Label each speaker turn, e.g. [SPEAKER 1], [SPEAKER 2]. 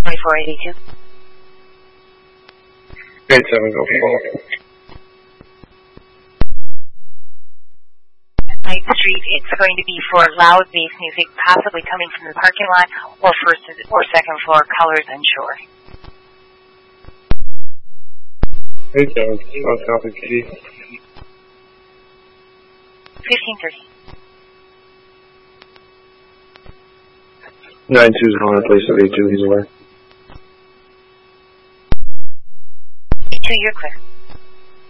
[SPEAKER 1] 2482.
[SPEAKER 2] 87, go full.
[SPEAKER 1] 9th Street, it's going to be for loud bass music, possibly coming from the parking lot or first or second floor, Colors and Shore.
[SPEAKER 2] 87, South Copy Key.
[SPEAKER 1] 1530.
[SPEAKER 2] 92's on a place of 82, he's away.
[SPEAKER 1] 82, you're clear.